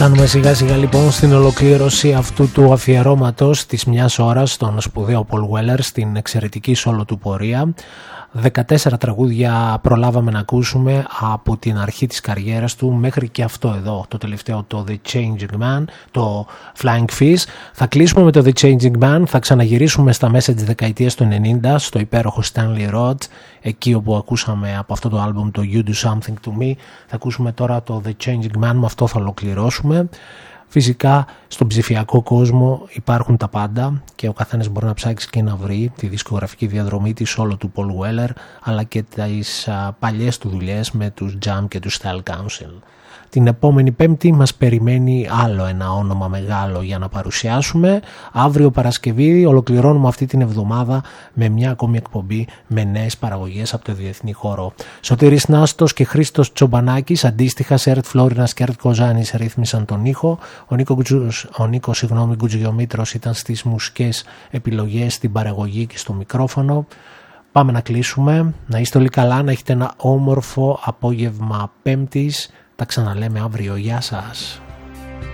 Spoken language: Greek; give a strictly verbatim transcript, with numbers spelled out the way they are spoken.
Φτάνουμε σιγά σιγά λοιπόν στην ολοκλήρωση αυτού του αφιερώματος της μιας ώρας στον σπουδαίο Paul Weller στην εξαιρετική solo του πορεία. δεκατέσσερα τραγούδια προλάβαμε να ακούσουμε από την αρχή της καριέρας του μέχρι και αυτό εδώ, το τελευταίο, το The Changing Man, το Flying Fish. Θα κλείσουμε με το The Changing Man, θα ξαναγυρίσουμε στα μέσα της δεκαετίας του ενενήντα στο υπέροχο Stanley Rhodes, εκεί όπου ακούσαμε από αυτό το άλμπουμ το You Do Something To Me. Θα ακούσουμε τώρα το The Changing Man, με αυτό θα ολοκληρώσουμε. Φυσικά στον ψηφιακό κόσμο υπάρχουν τα πάντα και ο καθένας μπορεί να ψάξει και να βρει τη δισκογραφική διαδρομή της όλο του Paul Weller, αλλά και τις α, παλιές του δουλειές με τους Jam και τους Style Council. Την επόμενη Πέμπτη μας περιμένει άλλο ένα όνομα μεγάλο για να παρουσιάσουμε. Αύριο Παρασκευή ολοκληρώνουμε αυτή την εβδομάδα με μια ακόμη εκπομπή με νέες παραγωγές από το διεθνή χώρο. Σωτήρης Νάστος και Χρήστος Τσομπανάκης, αντίστοιχα Σέρτ Φλόρινας και Ερτ Κοζάνης ρύθμισαν τον ήχο. Ο Νίκο, ο Νίκο συγγνώμη, Γκουτζιομήτρος ήταν στις μουσικές επιλογές, στην παραγωγή και στο μικρόφωνο. Πάμε να κλείσουμε. Να είστε όλοι καλά, να έχετε ένα όμορφο απόγευμα Πέμπτης. Τα ξαναλέμε αύριο. Γεια σας.